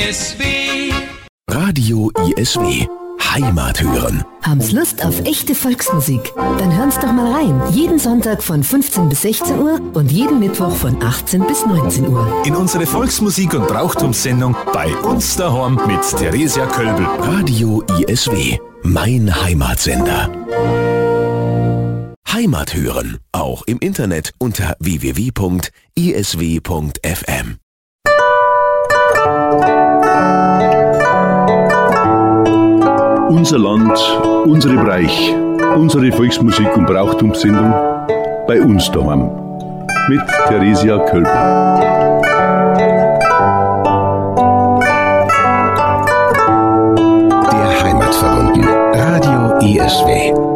ISW. Radio ISW. Heimat hören. Haben's Lust auf echte Volksmusik? Dann hören's doch mal rein. Jeden Sonntag von 15 bis 16 Uhr und jeden Mittwoch von 18 bis 19 Uhr. In unsere Volksmusik- und Brauchtumssendung bei uns daheim mit Theresia Kölbel. Radio ISW. Mein Heimatsender. Heimat hören. Auch im Internet unter www.isw.fm. Unser Land, unsere Breich, unsere Volksmusik- und Brauchtumssendung bei uns daheim mit Theresia Kölbel. Der Heimatverbunden. Radio ISW.